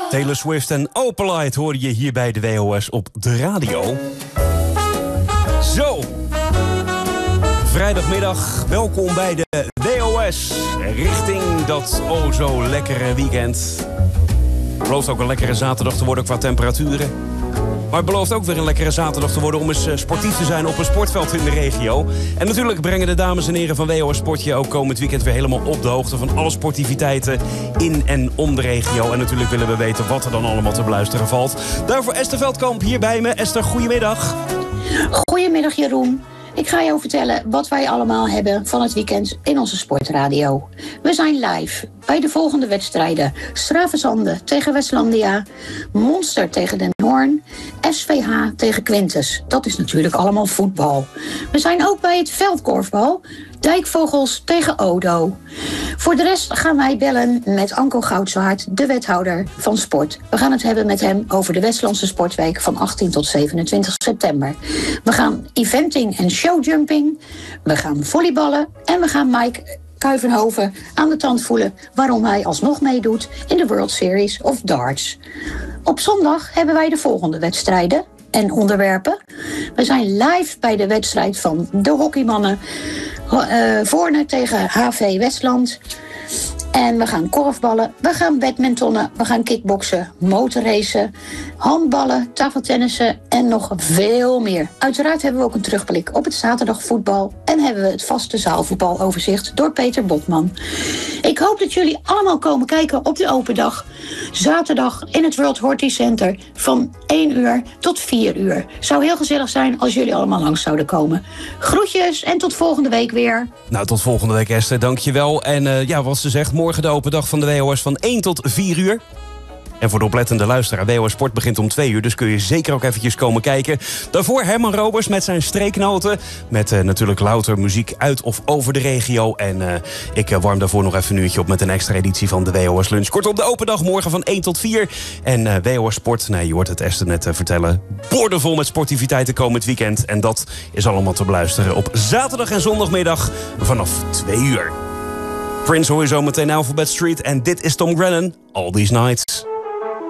Taylor Swift en Opalite hoorde je hier bij de WOS op de radio. Zo, vrijdagmiddag, welkom bij de WOS. Richting dat zo lekkere weekend. Het belooft ook een lekkere zaterdag te worden qua temperaturen. Maar het belooft ook weer een lekkere zaterdag te worden om eens sportief te zijn op een sportveld in de regio. En natuurlijk brengen de dames en heren van WOS Sport je ook komend weekend weer helemaal op de hoogte van alle sportiviteiten in en om de regio. En natuurlijk willen we weten wat er dan allemaal te beluisteren valt. Daarvoor Esther Veldkamp hier bij me. Esther, goedemiddag. Goedemiddag Jeroen. Ik ga jou vertellen wat wij allemaal hebben van het weekend in onze sportradio. We zijn live bij de volgende wedstrijden. Stravenzande tegen Westlandia, Monster tegen Den Hoorn, SVH tegen Quintus. Dat is natuurlijk allemaal voetbal. We zijn ook bij het veldkorfbal. Dijkvogels tegen Odo. Voor de rest gaan wij bellen met Anko Goudzwaard, de wethouder van sport. We gaan het hebben met hem over de Westlandse Sportweek van 18 tot 27 september. We gaan eventing en showjumping. We gaan volleyballen. En we gaan Mike Kuivenhoven aan de tand voelen waarom hij alsnog meedoet in de World Series of Darts. Op zondag hebben wij de volgende wedstrijden en onderwerpen. We zijn live bij de wedstrijd van de hockeymannen. Voorne tegen HV Westland. En we gaan korfballen, we gaan badmintonnen, we gaan kickboksen, motorracen, handballen, tafeltennissen en nog veel meer. Uiteraard hebben we ook een terugblik op het zaterdagvoetbal en hebben we het vaste zaalvoetbaloverzicht door Peter Botman. Ik hoop dat jullie allemaal komen kijken op de open dag. Zaterdag in het World Horti Center van 1 uur tot 4 uur. Zou heel gezellig zijn als jullie allemaal langs zouden komen. Groetjes en tot volgende week weer. Nou, tot volgende week Esther, dankjewel. En wat ze zegt, morgen de open dag van de WOS van 1 tot 4 uur. En voor de oplettende luisteraar, WOS Sport begint om 2 uur... dus kun je zeker ook eventjes komen kijken. Daarvoor Herman Robers met zijn streeknoten. Met natuurlijk louter muziek uit of over de regio. En ik warm daarvoor nog even een uurtje op met een extra editie van de WOS Lunch. Kortom, de open dag morgen van 1 tot 4. En WOS Sport, je hoort het Esther net vertellen... boordevol met sportiviteiten komend weekend. En dat is allemaal te beluisteren op zaterdag en zondagmiddag vanaf 2 uur. Prince hoor je zo meteen Alphabet Street. En dit is Tom Grennan, All These Nights.